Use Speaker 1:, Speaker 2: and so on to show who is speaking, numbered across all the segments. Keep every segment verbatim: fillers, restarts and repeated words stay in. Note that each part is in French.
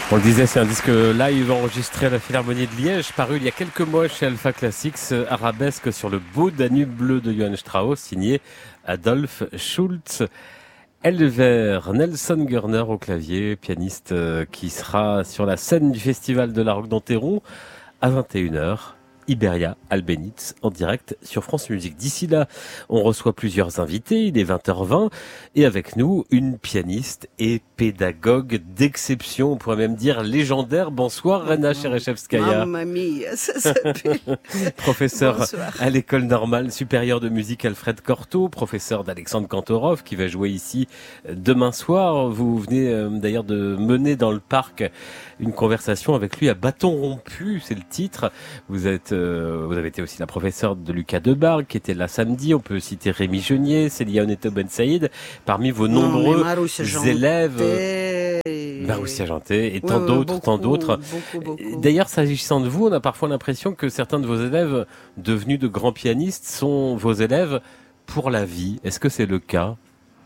Speaker 1: On le disait, c'est un disque live enregistré à la Philharmonie de Liège, paru il y a quelques mois chez Alpha Classics, arabesque sur le beau Danube bleu de Johann Strauss, signé Adolf Schultz. Elver, Nelson Gurner au clavier, pianiste qui sera sur la scène du Festival de la Roque d'Enterron à vingt et une heures. Iberia Albéniz en direct sur France Musique. D'ici là, on reçoit plusieurs invités, il est vingt heures vingt, et avec nous, une pianiste et pédagogue d'exception, on pourrait même dire légendaire. Bonsoir Rena Cherechevskaya.
Speaker 2: Mamma mia, ça s'appelle.
Speaker 1: Professeur Bonsoir. À l'école normale supérieure de musique Alfred Cortot, professeur d'Alexandre Kantorov qui va jouer ici demain soir. Vous venez euh, d'ailleurs de mener dans le parc une conversation avec lui à bâton rompu, c'est le titre. Vous êtes Vous avez été aussi la professeure de Lucas Debargue, qui était là samedi. On peut citer Rémi Genier, Célia Oneto Ben Saïd, parmi vos non, nombreux élèves. Maroussia Janté et tant ouais, d'autres, beaucoup, tant d'autres. D'ailleurs, s'agissant de vous, on a parfois l'impression que certains de vos élèves, devenus de grands pianistes, sont vos élèves pour la vie. Est-ce que c'est le cas ?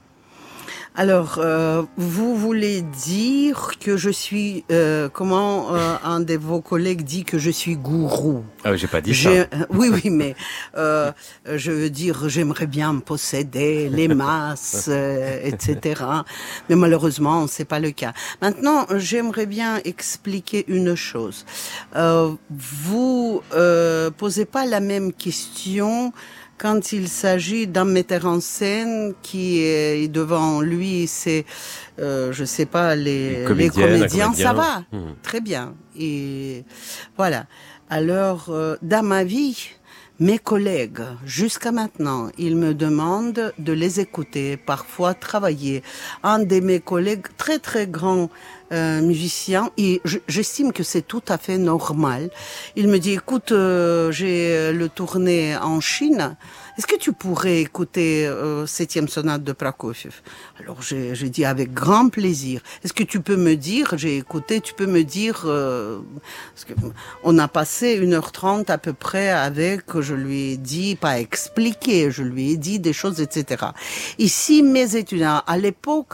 Speaker 2: Alors, euh, vous voulez dire que je suis, euh, comment euh, un de vos collègues dit que je suis gourou.
Speaker 1: Ah, j'ai pas dit
Speaker 2: j'ai,
Speaker 1: ça.
Speaker 2: Euh, oui, oui, mais euh, je veux dire, j'aimerais bien posséder les masses, euh, et cetera. Mais malheureusement, c'est pas le cas. Maintenant, j'aimerais bien expliquer une chose. Euh, vous euh, posez pas la même question quand il s'agit d'un metteur en scène qui est devant lui, c'est, euh, je sais pas, les, les comédiens, ça va, mmh. Très bien. Et voilà. Alors, euh, dans ma vie, mes collègues, jusqu'à maintenant, ils me demandent de les écouter, parfois travailler. Un de mes collègues, très très grand euh, musicien, et j'estime que c'est tout à fait normal. Il me dit, écoute, euh, j'ai le tournée en Chine. Est-ce que tu pourrais écouter euh, septième sonate de Prokofiev? Alors j'ai, j'ai dit avec grand plaisir. Est-ce que tu peux me dire, j'ai écouté, tu peux me dire, euh, parce que on a passé une heure trente à peu près avec, je lui ai dit, pas expliqué, je lui ai dit des choses, et cetera. Ici, mes étudiants, à l'époque,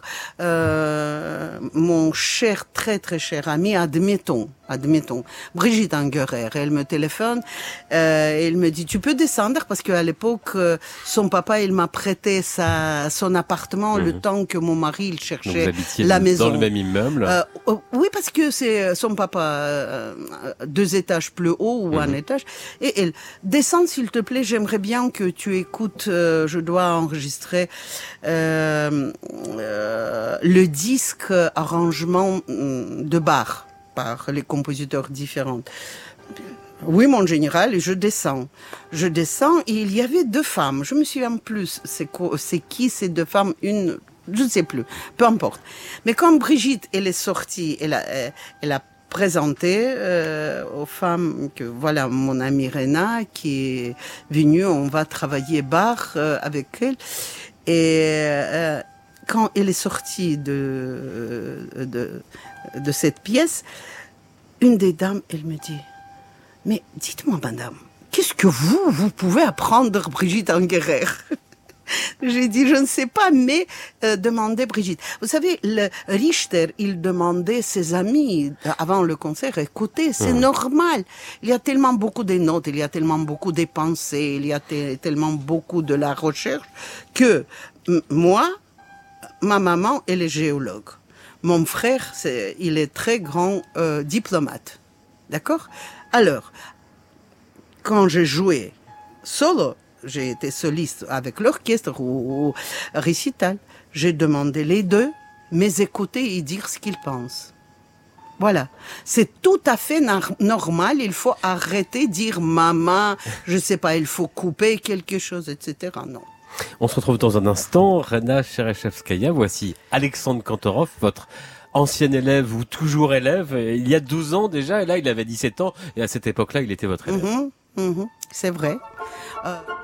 Speaker 2: euh, mon cher, très très cher ami, admettons, admettons, Brigitte Angerer, elle me téléphone, euh, elle me dit, tu peux descendre parce qu'à l'époque, euh, son papa, il m'a prêté sa, son appartement mmh. le temps que mon mari, il cherchait la maison.
Speaker 1: Dans le même immeuble.
Speaker 2: Euh, oui, parce que c'est son papa, euh, deux étages plus haut ou mmh. un étage. Et elle, descends s'il te plaît, j'aimerais bien que tu écoutes, euh, je dois enregistrer euh, euh, le disque arrangement de Bach par les compositeurs différents. Oui, mon général, et je descends. Je descends et il y avait deux femmes. Je me souviens plus, c'est, quoi, c'est qui ces deux femmes, une, je ne sais plus, peu importe. Mais quand Brigitte, elle est sortie, elle a, elle a présenté euh, aux femmes que voilà, mon amie Rena qui est venue, on va travailler Bach euh, avec elle. Et euh, quand elle est sortie de, de, de cette pièce, une des dames, elle me dit, mais dites-moi, madame, qu'est-ce que vous, vous pouvez apprendre Brigitte Angerer? J'ai dit, je ne sais pas, mais euh, demandez Brigitte. Vous savez, le Richter, il demandait ses amis avant le concert, écoutez, c'est mmh. normal. Il y a tellement beaucoup de notes, il y a tellement beaucoup de pensées, il y a t- tellement beaucoup de la recherche que m- moi, ma maman, elle est géologue. Mon frère, c'est, il est très grand euh, diplomate. D'accord? Alors, quand j'ai joué solo, j'ai été soliste avec l'orchestre ou, ou récital, j'ai demandé les deux, mais écouter et dire ce qu'ils pensent. Voilà. C'est tout à fait nar- normal. Il faut arrêter de dire maman, je sais pas, il faut couper quelque chose, et cetera. Non.
Speaker 1: On se retrouve dans un instant. Rena Cherechevskaya, voici Alexandre Kantorov, votre ancien élève ou toujours élève, il y a douze ans déjà, et là il avait dix-sept ans, et à cette époque-là il était votre élève.
Speaker 2: Mmh, mmh, c'est vrai. Euh...